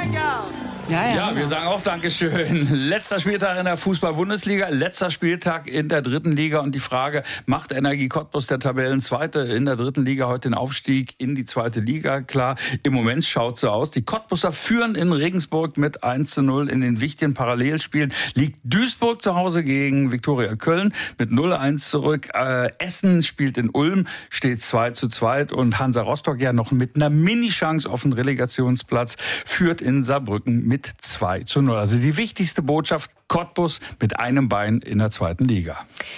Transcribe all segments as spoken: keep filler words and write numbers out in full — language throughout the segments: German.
Ja, ja, Ja, wir sagen auch Dankeschön. Letzter Spieltag in der Fußball-Bundesliga, letzter Spieltag in der dritten Liga und die Frage, macht Energie Cottbus, der Tabellenzweite in der dritten Liga, heute den Aufstieg in die zweite Liga? Klar, im Moment schaut so aus. Die Cottbuser führen in Regensburg mit eins zu null in den wichtigen Parallelspielen. Liegt Duisburg zu Hause gegen Viktoria Köln mit null eins zurück. Äh, Essen spielt in Ulm, steht zwei zu zwei und Hansa Rostock ja noch mit einer Mini-Chance auf den Relegationsplatz führt in Saarbrücken mit zwei zu null. Also die wichtigste Botschaft, Cottbus mit einem Bein in der zweiten Liga.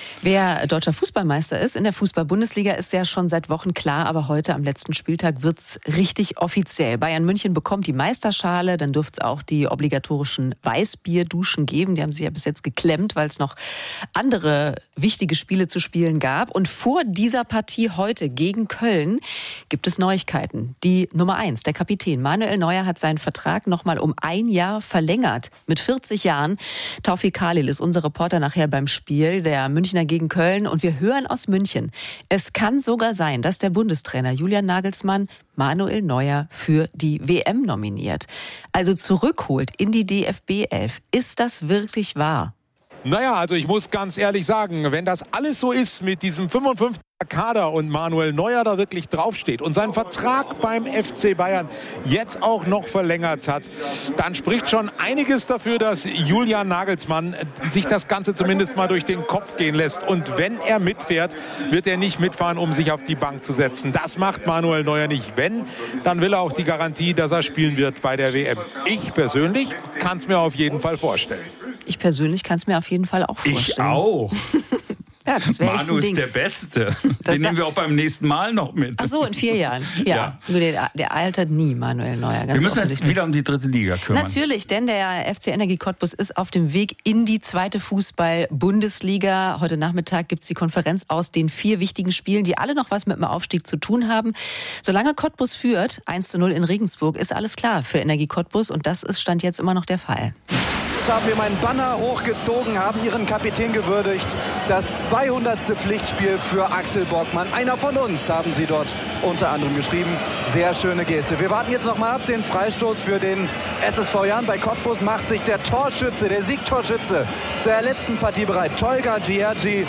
Wer deutscher Fußballmeister ist in der Fußball-Bundesliga, ist ja schon seit Wochen klar, aber heute am letzten Spieltag wird's richtig offiziell. Bayern München bekommt die Meisterschale, dann dürfte es auch die obligatorischen Weißbierduschen geben. Die haben sie ja bis jetzt geklemmt, weil es noch andere wichtige Spiele zu spielen gab. Und vor dieser Partie heute gegen Köln gibt es Neuigkeiten. Die Nummer eins, der Kapitän Manuel Neuer hat seinen Vertrag nochmal um ein Jahr verlängert. Mit vierzig Jahren. Taufik Khalil ist unser Reporter nachher beim Spiel der Münchner gegen Köln und wir hören aus München. Es kann sogar sein, dass der Bundestrainer Julian Nagelsmann Manuel Neuer für die W M nominiert. Also zurückholt in die D F B elf. Ist das wirklich wahr? Naja, also ich muss ganz ehrlich sagen, wenn das alles so ist mit diesem fünfundfünfziger Kader und Manuel Neuer da wirklich draufsteht und seinen Vertrag beim F C Bayern jetzt auch noch verlängert hat, dann spricht schon einiges dafür, dass Julian Nagelsmann sich das Ganze zumindest mal durch den Kopf gehen lässt. Und wenn er mitfährt, wird er nicht mitfahren, um sich auf die Bank zu setzen. Das macht Manuel Neuer nicht. Wenn, dann will er auch die Garantie, dass er spielen wird bei der W M. Ich persönlich kann es mir auf jeden Fall vorstellen. Ich persönlich kann es mir auf jeden Fall auch vorstellen. Ich auch. Ja, das wäre echt ein Manu ist Ding. der Beste. Das Den nehmen wir auch beim nächsten Mal noch mit. Ach so, in vier Jahren. Ja, Ja. Nur der, der altert nie, Manuel Neuer. Ganz Wir müssen uns offensichtlich. wieder um die dritte Liga kümmern. Natürlich, denn der F C Energie Cottbus ist auf dem Weg in die zweite Fußball-Bundesliga. Heute Nachmittag gibt es die Konferenz aus den vier wichtigen Spielen, die alle noch was mit dem Aufstieg zu tun haben. Solange Cottbus führt, eins zu null in Regensburg, ist alles klar für Energie Cottbus und das ist Stand jetzt immer noch der Fall. Haben wir meinen Banner hochgezogen, haben ihren Kapitän gewürdigt. Das zweihundertste Pflichtspiel für Axel Bockmann. Einer von uns, haben sie dort unter anderem geschrieben. Sehr schöne Geste. Wir warten jetzt noch mal ab. Den Freistoß für den S S V Jan. Bei Cottbus macht sich der Torschütze, der Siegtorschütze der letzten Partie bereit. Tolga Giergi,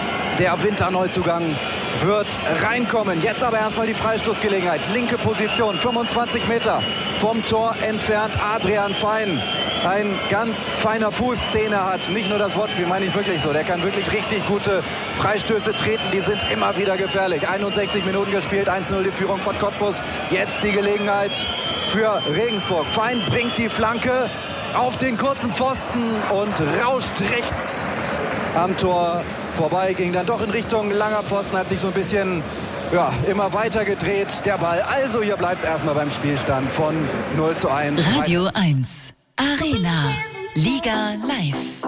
der Winterneuzugang, wird reinkommen. Jetzt aber erstmal die Freistoßgelegenheit. Linke Position, fünfundzwanzig Meter vom Tor entfernt. Adrian Fein. Ein ganz feiner Fuß, den er hat. Nicht nur das Wortspiel, meine ich wirklich so. Der kann wirklich richtig gute Freistöße treten. Die sind immer wieder gefährlich. einundsechzig Minuten gespielt, eins zu null die Führung von Cottbus. Jetzt die Gelegenheit für Regensburg. Fein bringt die Flanke auf den kurzen Pfosten und rauscht rechts am Tor vorbei. Ging dann doch in Richtung langer Pfosten, hat sich so ein bisschen ja, immer weiter gedreht, der Ball. Also hier bleibt es erstmal beim Spielstand von null zu eins. Radio eins. Arena. Liga live.